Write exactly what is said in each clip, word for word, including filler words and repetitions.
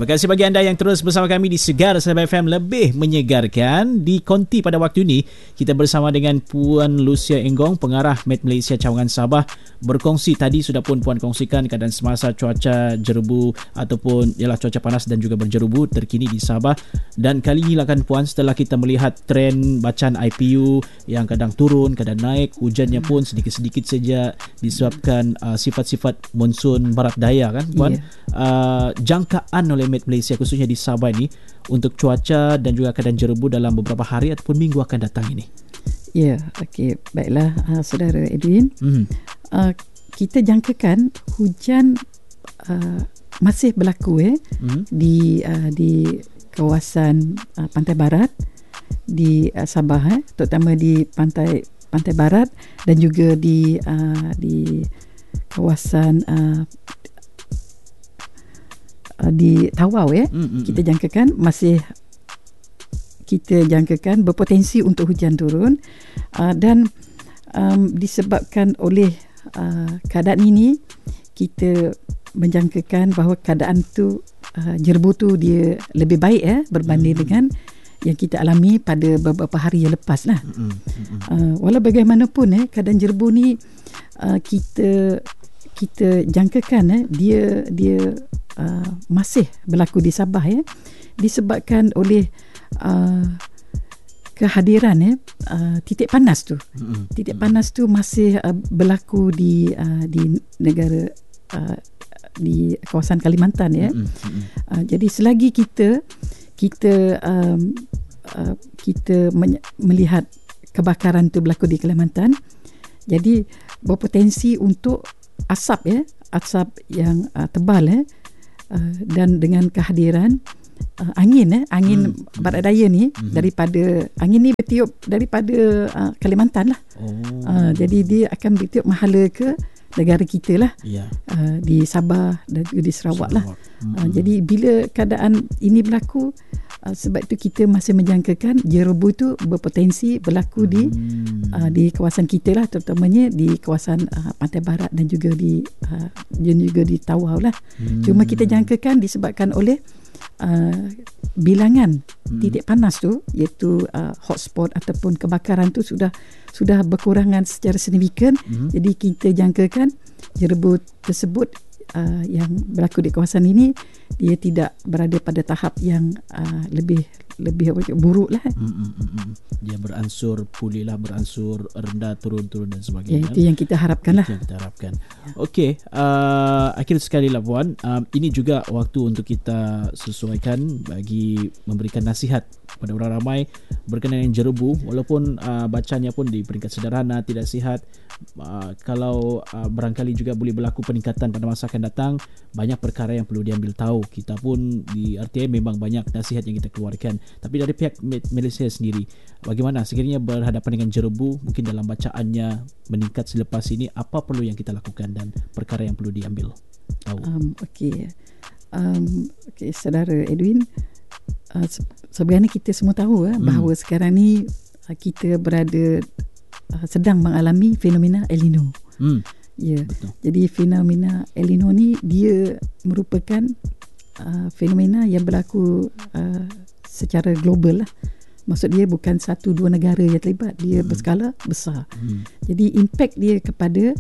Terima kasih bagi anda yang terus bersama kami di Segar Sabah F M, lebih menyegarkan. Di konti pada waktu ini kita bersama dengan Puan Lucia Enggong, pengarah Med Malaysia Cawangan Sabah, berkongsi. Tadi sudah pun Puan kongsikan keadaan semasa cuaca jerebu ataupun ialah cuaca panas dan juga berjerebu terkini di Sabah. Dan kali ini lah kan Puan, setelah kita melihat trend bacaan I P U yang kadang turun, kadang naik, hujannya pun sedikit-sedikit saja disebabkan uh, sifat-sifat monsun barat daya kan Puan. Yeah. Uh, jangkaan oleh Met Malaysia khususnya di Sabah ini untuk cuaca dan juga keadaan jerebu dalam beberapa hari ataupun minggu akan datang ini. Ya, yeah, okey, baiklah uh, saudara Edwin. Mm-hmm. Uh, kita jangkakan hujan uh, masih berlaku eh mm-hmm. di uh, di kawasan uh, pantai barat di uh, Sabah, eh, terutama di pantai pantai barat dan juga di uh, di kawasan uh, di Tawau ya. Mm-hmm. Kita jangkakan masih kita jangkakan berpotensi untuk hujan turun uh, dan um, disebabkan oleh uh, keadaan ini kita menjangkakan bahawa keadaan tu uh, jerebu tu dia lebih baik ya berbanding mm-hmm. dengan yang kita alami pada beberapa hari yang lepas lah. Mm-hmm. Uh, walau bagaimanapun eh keadaan jerebu ni uh, kita kita jangkakan eh dia dia uh, masih berlaku di Sabah ya, disebabkan oleh uh, kehadiran eh uh, titik panas tu. Mm-hmm. Titik panas tu masih uh, berlaku di uh, di negara uh, di kawasan Kalimantan ya. Mm-hmm. Uh, jadi selagi kita kita um, uh, kita men- melihat kebakaran tu berlaku di Kalimantan, jadi berpotensi untuk asap ya, asap yang uh, tebal eh uh, dan dengan kehadiran uh, angin eh angin hmm. barat daya ni hmm. daripada angin ni bertiup daripada uh, Kalimantan lah. Oh. Uh, jadi dia akan bertiup mahala ke negara kita lah. Yeah. Uh, di Sabah dan juga di Sarawak, Sarawak. lah. Hmm. Uh, jadi bila keadaan ini berlaku, Uh, sebab itu kita masih menjangkakan jerebu itu berpotensi berlaku di hmm. uh, di kawasan kita lah, terutamanya di kawasan uh, pantai barat dan juga di uh, dan juga di Tawau lah. Hmm. Cuma kita jangkakan disebabkan oleh uh, bilangan hmm. titik panas tu, iaitu uh, hotspot ataupun kebakaran tu sudah sudah berkurangan secara signifikan. Hmm. Jadi kita jangkakan jerebu tersebut Uh, yang berlaku di kawasan ini dia tidak berada pada tahap yang uh, lebih lebih buruk lah. Mm-mm. Dia beransur pulih lah, beransur rendah, turun-turun dan sebagainya. Ya, itu yang kita harapkan lah. Itu yang kita harapkan. Ya. Okey, uh, akhir sekali lah Puan, uh, ini juga waktu untuk kita sesuaikan bagi memberikan nasihat kepada orang ramai berkenaan dengan jerebu. Walaupun uh, bacanya pun di peringkat sederhana, tidak sihat, uh, kalau uh, barangkali juga boleh berlaku peningkatan pada masa akan datang, banyak perkara yang perlu diambil tahu. Kita pun di R T I memang banyak nasihat yang kita keluarkan. Tapi dari pihak Malaysia sendiri, bagaimana sekiranya berhadapan dengan jerebu, mungkin dalam bacaannya meningkat selepas ini, apa perlu yang kita lakukan dan perkara yang perlu diambil tahu? Um, Okey, um, okay, saudara Edwin, uh, sebenarnya kita semua tahu eh, hmm. bahawa sekarang ni uh, kita berada uh, sedang mengalami fenomena El Nino. Hmm. Ya, betul. Jadi fenomena El Nino ni dia merupakan uh, fenomena yang berlaku uh, secara global lah. Maksud dia bukan satu dua negara yang terlibat, dia hmm. berskala besar. Hmm. Jadi impact dia kepada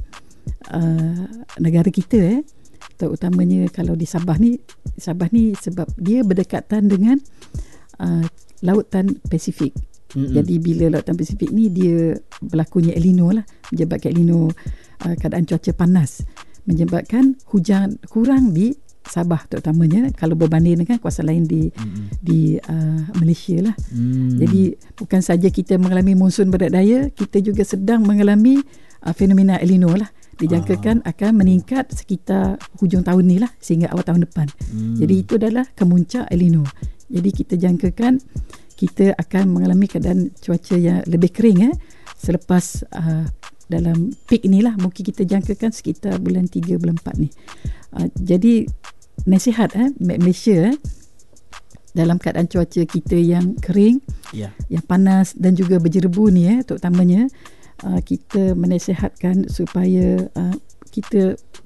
uh, negara kita eh, terutamanya kalau di Sabah ni, Sabah ni sebab dia berdekatan dengan uh, lautan Pasifik. Mm-hmm. Jadi bila lautan Pasifik ni dia berlakunya El Nino lah, menyebabkan El Nino uh, keadaan cuaca panas, menyebabkan hujan kurang di Sabah terutamanya kalau berbanding dengan kawasan lain di mm-hmm. di uh, Malaysia lah. Mm. Jadi bukan saja kita mengalami monsun barat daya, kita juga sedang mengalami uh, fenomena El Nino lah. Dijangkakan ah. akan meningkat sekitar hujung tahun ni lah sehingga awal tahun depan. Mm. Jadi itu adalah kemuncak El Nino. Jadi kita jangkakan kita akan mengalami keadaan cuaca yang lebih kering eh selepas uh, dalam peak inilah, mungkin kita jangkakan sekitar bulan tiga, bulan empat ni. Uh, jadi nasihat eh Malaysia eh dalam keadaan cuaca kita yang kering, yeah. yang panas dan juga berjerebu ni eh terutamanya uh, kita menasihatkan supaya uh, kita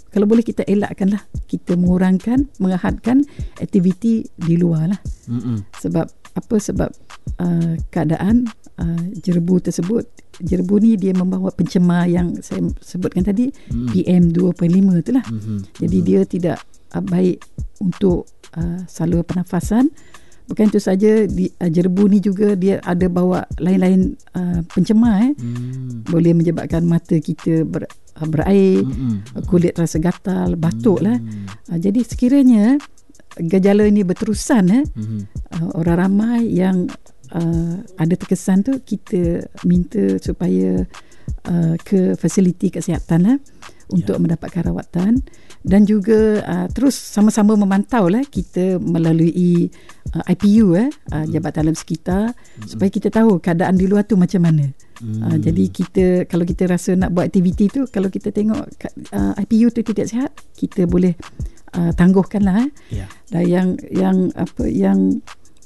kalau boleh kita elakkanlah, kita mengurangkan, mengahadkan aktiviti di luar lah. Mm-mm. Sebab apa? Sebab uh, keadaan uh, jerebu tersebut, jerebu ni dia membawa pencemar yang saya sebutkan tadi, mm. P M dua perpuluhan lima tu lah. Mm-hmm. Jadi mm-hmm. dia tidak uh, baik untuk uh, saluran pernafasan. Bukan itu saja, di, uh, jerebu ni juga dia ada bawa lain-lain uh, pencemar eh. Mm. Boleh menyebabkan mata kita ber, uh, berair, mm-hmm. kulit rasa gatal, batuk mm. lah. Uh, jadi sekiranya gejala ini berterusan eh, mm-hmm. uh, orang ramai yang uh, ada terkesan tu, kita minta supaya uh, ke fasiliti kesihatan lah untuk yeah. mendapatkan rawatan, dan juga uh, terus sama-sama memantau lah kita melalui uh, I P U eh, uh, Jabatan Alam Sekitar, mm-hmm. supaya kita tahu keadaan di luar tu macam mana. Mm. Uh, jadi kita, kalau kita rasa nak buat aktiviti tu, kalau kita tengok uh, I P U tu tidak sihat, kita boleh uh, tangguhkanlah. Eh. Yeah. Dan yang yang apa yang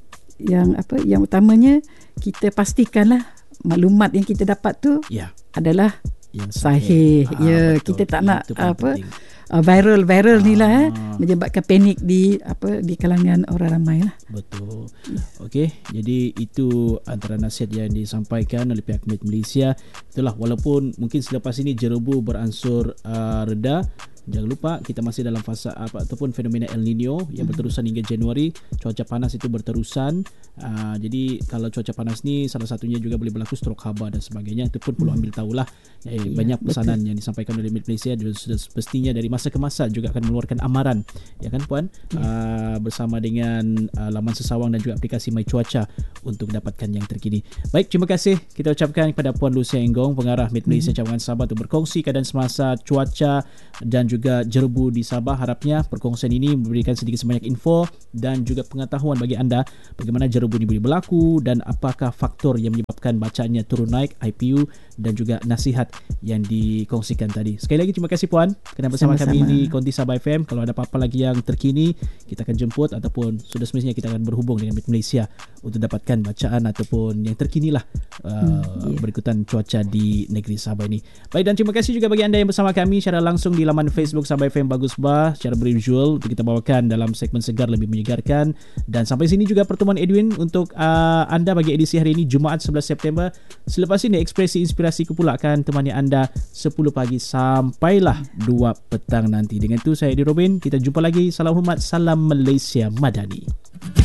yang apa yang utamanya, kita pastikanlah maklumat yang kita dapat tu yeah. adalah yang sahih. Ah, ya, betul. Kita tak nak apa uh, viral viral ah. ni lah eh, menyebabkan panik di apa di kalangan orang ramai lah. Betul. Okey, jadi itu antara nasihat yang disampaikan oleh pihak Met Malaysia. Itulah, walaupun mungkin selepas ini jerebu beransur uh, reda, jangan lupa kita masih dalam fasa apa ataupun fenomena El Nino yang berterusan hingga Januari. Cuaca panas itu berterusan. Uh, jadi kalau cuaca panas ni salah satunya juga boleh berlaku strok haba dan sebagainya. Itu pun perlu ambil tahulah. Eh, ya, banyak pesanan betul. yang disampaikan oleh Met Malaysia, dan sudah pastinya dari masa ke masa juga akan mengeluarkan amaran, ya kan puan, ya. uh, bersama dengan uh, laman sesawang dan juga aplikasi My Cuaca untuk dapatkan yang terkini. Baik, terima kasih kita ucapkan kepada Puan Lucia Enggong, pengarah Met Malaysia hmm. Cawangan Sabah, untuk berkongsi keadaan semasa cuaca dan juga jerebu di Sabah. Harapnya perkongsian ini memberikan sedikit sebanyak info dan juga pengetahuan bagi anda bagaimana jerebu ini boleh berlaku dan apakah faktor yang menyebabkan bacaannya turun naik, I P U, dan juga nasihat yang dikongsikan tadi. Sekali lagi terima kasih puan kerana bersama Sama-sama. kami di Konti Sabah F M. Kalau ada apa-apa lagi yang terkini, kita akan jemput ataupun sudah semestinya kita akan berhubung dengan Met Malaysia untuk dapatkan bacaan ataupun yang terkini lah uh, hmm, yeah. berikutan cuaca di negeri Sabah ini. Baik, dan terima kasih juga bagi anda yang bersama kami secara langsung di laman Facebook Sabah F M Bagus Bah secara bervisual untuk kita bawakan dalam segmen Segar Lebih Menyegarkan. Dan sampai sini juga pertemuan Edwin untuk uh, anda bagi edisi hari ini, Jumaat sebelas September. Selepas ini Ekspresi Inspirasiku pula akan temani anda sepuluh pagi sampailah dua petang nanti. Dengan itu saya Edi Robin, kita jumpa lagi. Salam hormat, salam Malaysia Madani.